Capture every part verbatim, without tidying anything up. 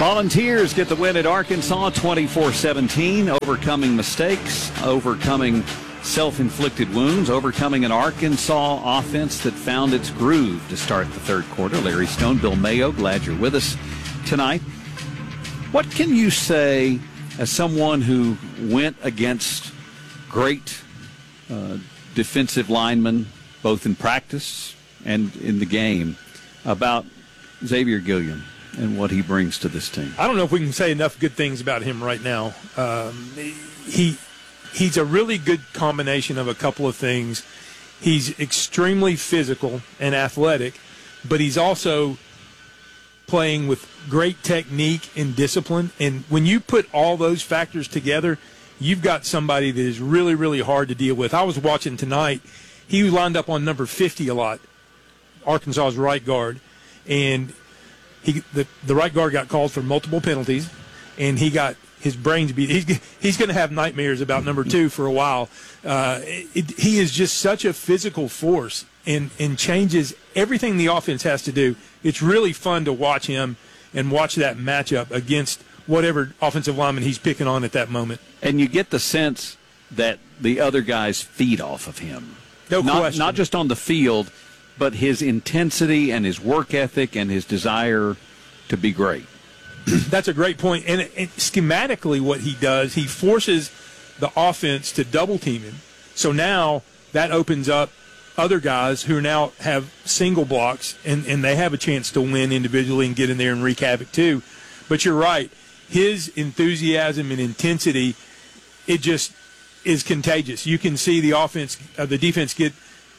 Volunteers get the win at Arkansas twenty-four seventeen, overcoming mistakes, overcoming self-inflicted wounds, overcoming an Arkansas offense that found its groove to start the third quarter. Larry Stone, Bill Mayo, glad you're with us tonight. What can you say as someone who went against great uh, defensive linemen, both in practice and in the game, about Xavier Gilliam and what he brings to this team? I don't know if we can say enough good things about him right now. Um, he he's a really good combination of a couple of things. He's extremely physical and athletic, but he's also playing with great technique and discipline. And when you put all those factors together, you've got somebody that is really, really hard to deal with. I was watching tonight. He lined up on number fifty a lot, Arkansas's right guard, and He, the, the right guard got called for multiple penalties, and he got his brains beat. He's, he's going to have nightmares about number two for a while. Uh, it, he is just such a physical force and, and changes everything the offense has to do. It's really fun to watch him and watch that matchup against whatever offensive lineman he's picking on at that moment. And you get the sense that the other guys feed off of him. No not, question. Not just on the field, but his intensity and his work ethic and his desire to be great. That's a great point. And, and schematically what he does, he forces the offense to double team him. So now that opens up other guys who now have single blocks, and, and they have a chance to win individually and get in there and wreak havoc too. But you're right. His enthusiasm and intensity, it just is contagious. You can see the offense, uh, the defense get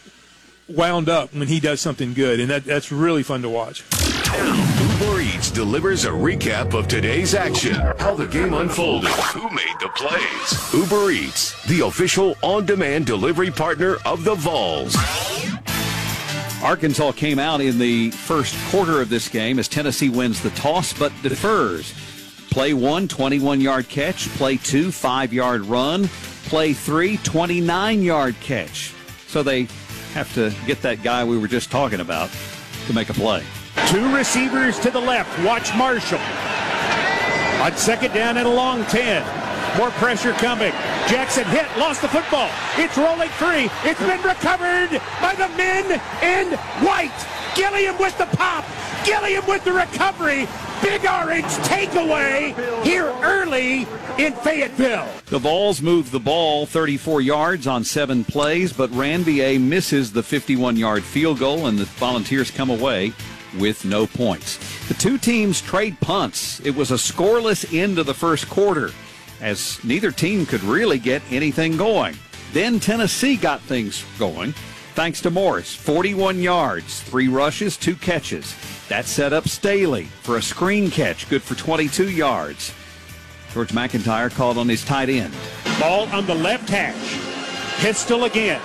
wound up when he does something good, and that, that's really fun to watch. Now, Uber Eats delivers a recap of today's action, how the game unfolded, who made the plays. Uber Eats, the official on-demand delivery partner of the Vols. Arkansas came out in the first quarter of this game as Tennessee wins the toss but defers. Play one, twenty-one-yard catch. Play two, five-yard run. Play three, twenty-nine-yard catch. So they have to get that guy we were just talking about to make a play. Two receivers to the left. Watch Marshall. On second down and a long ten. More pressure coming. Jackson hit, lost the football. It's rolling free. It's been recovered by the men in white. Gilliam with the pop. Gilliam with the recovery. Big Orange takeaway here early in Fayetteville. The Vols moved the ball thirty-four yards on seven plays, but Ranvier misses the fifty-one-yard field goal, and the Volunteers come away with no points. The two teams trade punts. It was a scoreless end of the first quarter, as neither team could really get anything going. Then Tennessee got things going, thanks to Morris. forty-one yards, three rushes, two catches. That set up Staley for a screen catch, good for twenty-two yards. George McIntyre called on his tight end. Ball on the left hash. Pistol again.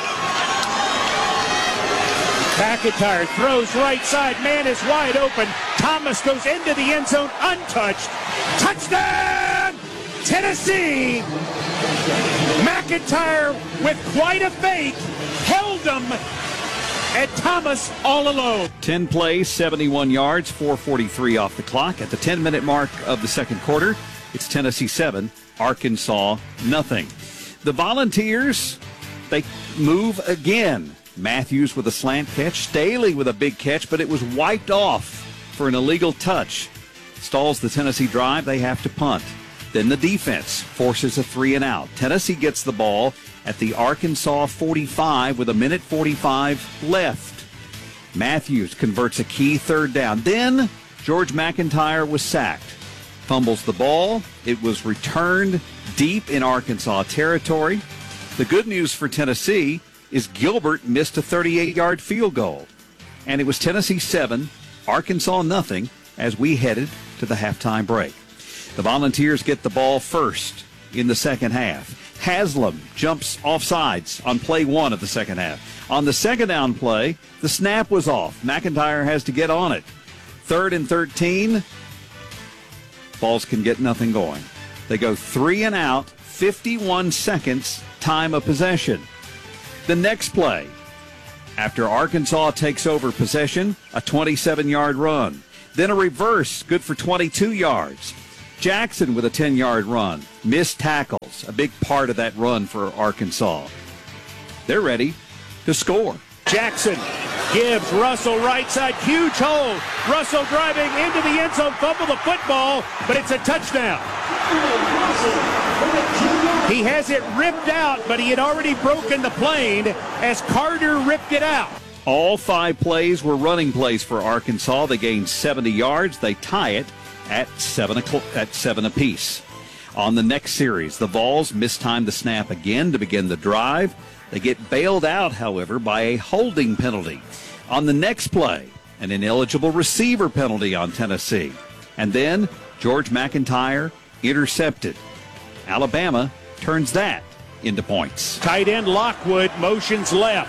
McIntyre throws right side. Man is wide open. Thomas goes into the end zone untouched. Touchdown, Tennessee. McIntyre with quite a fake held him. And Thomas all alone. ten plays, seventy-one yards, four forty-three off the clock. At the ten-minute mark of the second quarter, it's Tennessee seven, Arkansas nothing. The Volunteers, they move again. Matthews with a slant catch, Staley with a big catch, but it was wiped off for an illegal touch. Stalls the Tennessee drive, they have to punt. Then the defense forces a three and out. Tennessee gets the ball at the Arkansas forty-five with a minute forty-five left. Matthews converts a key third down. Then George McIntyre was sacked. Fumbles the ball. It was returned deep in Arkansas territory. The good news for Tennessee is Gilbert missed a thirty-eight-yard field goal. And it was Tennessee seven, Arkansas nothing as we headed to the halftime break. The Volunteers get the ball first in the second half. Haslam jumps offsides on play one of the second half. On the second down play, the snap was off. McIntyre has to get on it. Third and thirteen, Vols can get nothing going. They go three and out, fifty-one seconds, time of possession. The next play, after Arkansas takes over possession, a twenty-seven-yard run. Then a reverse, good for twenty-two yards. Jackson with a ten-yard run. Missed tackles, a big part of that run for Arkansas. They're ready to score. Jackson gives Russell right side, huge hole. Russell driving into the end zone, fumble the football, but it's a touchdown. He has it ripped out, but he had already broken the plane as Carter ripped it out. All five plays were running plays for Arkansas. They gained seventy yards. They tie it at seven o'clock, at seven apiece. On the next series, the Vols mistime the snap again to begin the drive. They get bailed out, however, by a holding penalty. On the next play, an ineligible receiver penalty on Tennessee. And then George McIntyre intercepted. Alabama turns that into points. Tight end Lockwood motions left.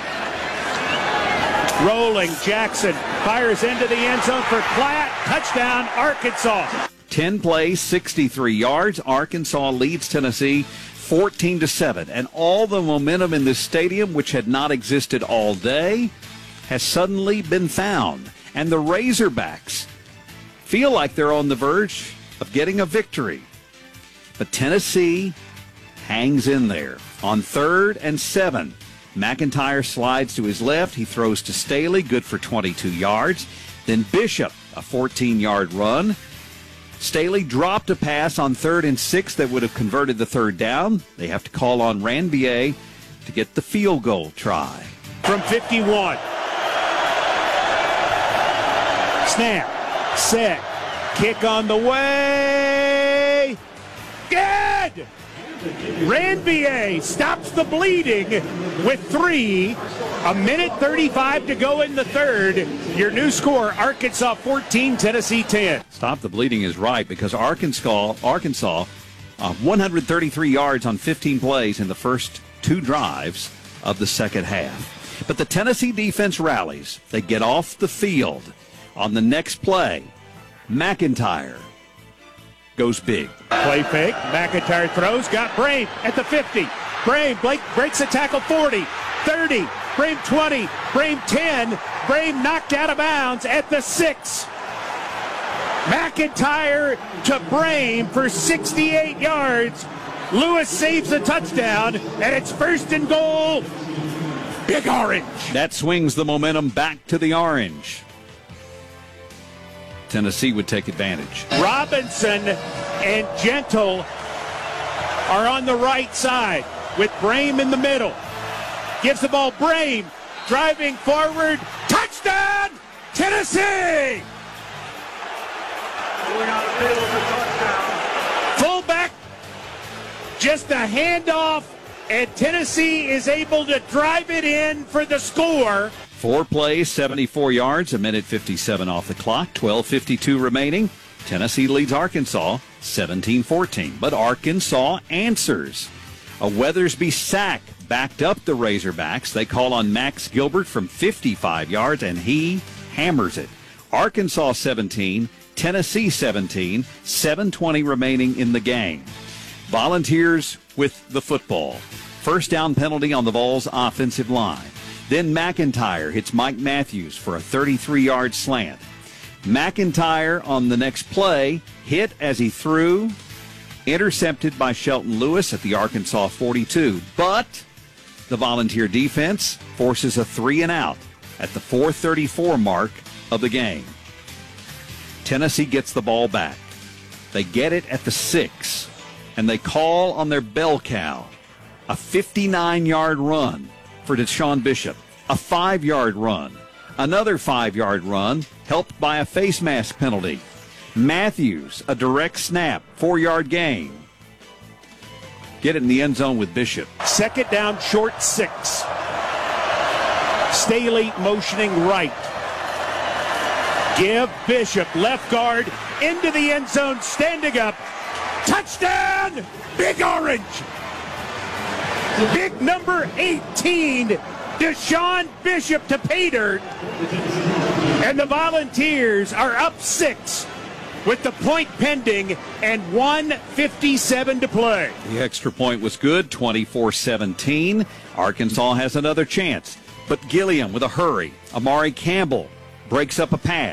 Rolling, Jackson fires into the end zone for Platt. Touchdown, Arkansas. ten plays, sixty-three yards. Arkansas leads Tennessee fourteen to seven. And all the momentum in this stadium, which had not existed all day, has suddenly been found. And the Razorbacks feel like they're on the verge of getting a victory. But Tennessee hangs in there. On third and seven, McIntyre slides to his left. He throws to Staley, good for twenty-two yards. Then Bishop, a fourteen-yard run. Staley dropped a pass on third and six that would have converted the third down. They have to call on Ranvier to get the field goal try. From fifty-one. Snap, set, kick on the way. Good! Ranvier stops the bleeding with three. A minute thirty-five to go in the third. Your new score, Arkansas fourteen, Tennessee ten. Stop the bleeding is right, because Arkansas, Arkansas, uh, one hundred thirty-three yards on fifteen plays in the first two drives of the second half. But the Tennessee defense rallies. They get off the field. On the next play, McIntyre goes big. Play fake. McIntyre throws. Got Brame at the fifty. Brame Blake breaks the tackle forty, thirty. Brame twenty. Brame ten. Brame knocked out of bounds at the six. McIntyre to Brame for sixty-eight yards. Lewis saves the touchdown, and it's first and goal. Big Orange. That swings the momentum back to the Orange. Tennessee would take advantage. Robinson and Gentle are on the right side with Brame in the middle. Gives the ball Brame, driving forward. Touchdown, Tennessee! Fullback, just a handoff, and Tennessee is able to drive it in for the score. Four plays, seventy-four yards, a minute fifty-seven off the clock, twelve fifty-two remaining. Tennessee leads Arkansas seventeen fourteen. But Arkansas answers. A Weathersby sack backed up the Razorbacks. They call on Max Gilbert from fifty-five yards, and he hammers it. Arkansas seventeen, Tennessee seventeen, seven twenty remaining in the game. Volunteers with the football. First down penalty on the Vols' offensive line. Then McIntyre hits Mike Matthews for a thirty-three-yard slant. McIntyre on the next play, hit as he threw, intercepted by Shelton Lewis at the Arkansas forty-two. But the Volunteer defense forces a three and out at the four thirty-four mark of the game. Tennessee gets the ball back. They get it at the six, and they call on their bell cow. A fifty-nine-yard run for Deshaun Bishop, a five-yard run, another five-yard run, helped by a face mask penalty. Matthews, a direct snap, four-yard gain. Get it in the end zone with Bishop. Second down, short six. Staley motioning right. Give Bishop, left guard, into the end zone, standing up. Touchdown, Big Orange. Big number eighteen, Deshaun Bishop to pay dirt. And the Volunteers are up six with the point pending and one fifty-seven to play. The extra point was good, twenty-four seventeen. Arkansas has another chance, but Gilliam with a hurry. Amari Campbell breaks up a pass.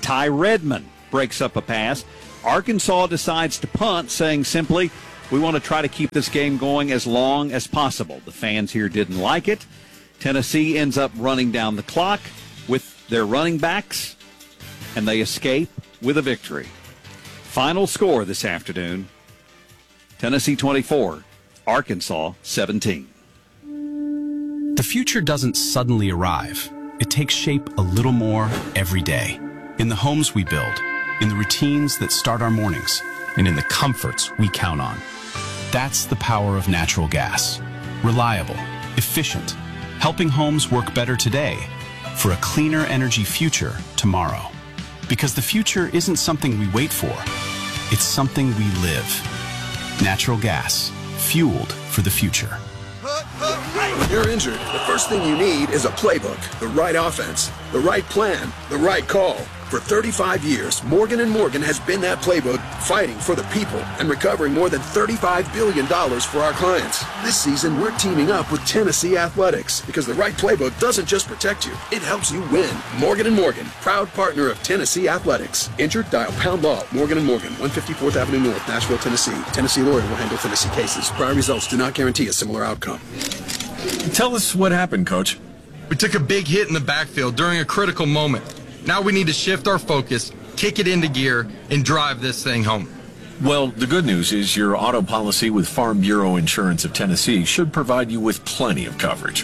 Ty Redmond breaks up a pass. Arkansas decides to punt, saying simply, we want to try to keep this game going as long as possible. The fans here didn't like it. Tennessee ends up running down the clock with their running backs, and they escape with a victory. Final score this afternoon, Tennessee twenty-four, Arkansas seventeen. The future doesn't suddenly arrive. It takes shape a little more every day. In the homes we build, in the routines that start our mornings, and in the comforts we count on. That's the power of natural gas. Reliable, efficient, helping homes work better today for a cleaner energy future tomorrow. Because the future isn't something we wait for. It's something we live. Natural gas, fueled for the future. When you're injured, the first thing you need is a playbook, the right offense, the right plan, the right call. For thirty-five years, Morgan and Morgan has been that playbook, fighting for the people and recovering more than thirty-five billion dollars for our clients. This season, we're teaming up with Tennessee Athletics because the right playbook doesn't just protect you, it helps you win. Morgan and Morgan, proud partner of Tennessee Athletics. Injured? Dial pound law. Morgan and Morgan, one fifty-fourth Avenue North, Nashville, Tennessee. Tennessee lawyer will handle Tennessee cases. Prior results do not guarantee a similar outcome. Tell us what happened, Coach. We took a big hit in the backfield during a critical moment. Now we need to shift our focus, kick it into gear, and drive this thing home. Well, the good news is your auto policy with Farm Bureau Insurance of Tennessee should provide you with plenty of coverage.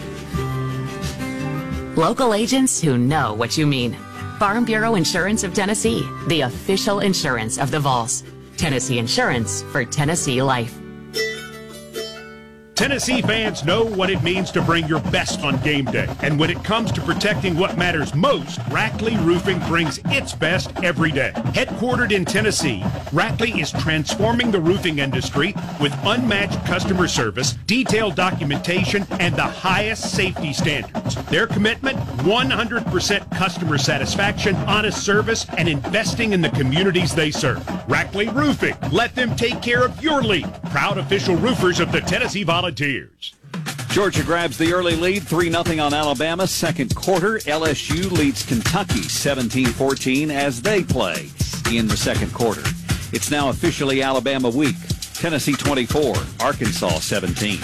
Local agents who know what you mean. Farm Bureau Insurance of Tennessee, the official insurance of the Vols. Tennessee Insurance for Tennessee Life. Tennessee fans know what it means to bring your best on game day. And when it comes to protecting what matters most, Rackley Roofing brings its best every day. Headquartered in Tennessee, Rackley is transforming the roofing industry with unmatched customer service, detailed documentation, and the highest safety standards. Their commitment, one hundred percent customer satisfaction, honest service, and investing in the communities they serve. Rackley Roofing, let them take care of your lead. Proud official roofers of the Tennessee Volunteers. Georgia grabs the early lead, three nothing on Alabama. Second quarter, L S U leads Kentucky seventeen fourteen as they play in the second quarter. It's now officially Alabama week. Tennessee twenty-four, Arkansas seventeen.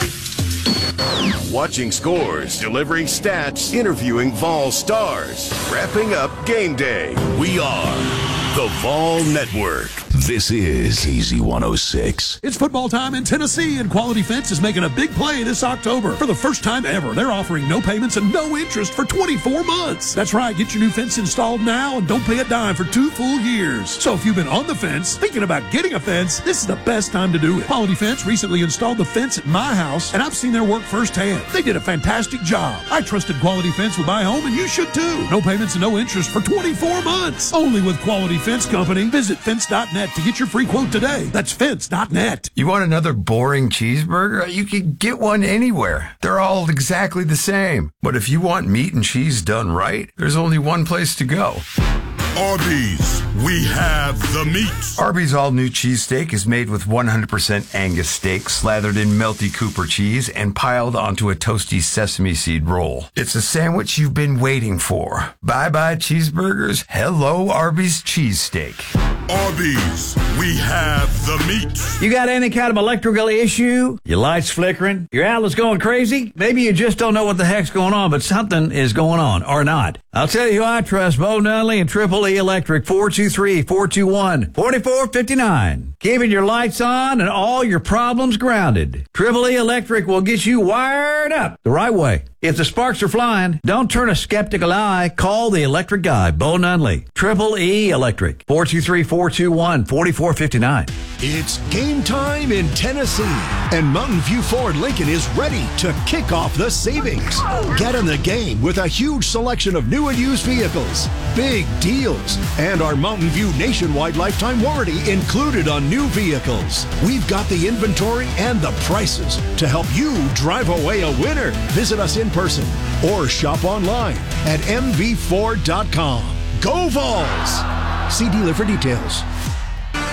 Watching scores, delivering stats, interviewing Vol stars, wrapping up game day. We are the Vol Network. This is K Z one oh six. It's football time in Tennessee, and Quality Fence is making a big play this October. For the first time ever, they're offering no payments and no interest for twenty-four months. That's right. Get your new fence installed now and don't pay a dime for two full years. So if you've been on the fence, thinking about getting a fence, this is the best time to do it. Quality Fence recently installed the fence at my house, and I've seen their work firsthand. They did a fantastic job. I trusted Quality Fence with my home, and you should too. No payments and no interest for twenty-four months. Only with Quality Fence Company. Visit fence dot net to get your free quote today. That's fence dot net. You want another boring cheeseburger? You can get one anywhere. They're all exactly the same. But if you want meat and cheese done right, there's only one place to go. Arby's, we have the meat. Arby's all-new cheesesteak is made with one hundred percent Angus steak slathered in melty Cooper cheese and piled onto a toasty sesame seed roll. It's a sandwich you've been waiting for. Bye-bye cheeseburgers. Hello, Arby's cheesesteak. Arby's, we have the meat. You got any kind of electrical issue? Your lights flickering? Your outlet's going crazy? Maybe you just don't know what the heck's going on, but something is going on, or not. I'll tell you who I trust, Bo Nunley and Triple E Electric, four two three, four two one, four four five nine. Keeping your lights on and all your problems grounded. Triple E Electric will get you wired up the right way. If the sparks are flying, don't turn a skeptical eye. Call the electric guy, Bo Nunley. Triple E Electric, four two three, four two one, four four five nine. It's game time in Tennessee, and Mountain View Ford Lincoln is ready to kick off the savings. Get in the game with a huge selection of new and used vehicles, big deals, and our Mountain View nationwide lifetime warranty included on new vehicles. We've got the inventory and the prices to help you drive away a winner. Visit us in person or shop online at m v ford dot com. Go Vols! See dealer for details.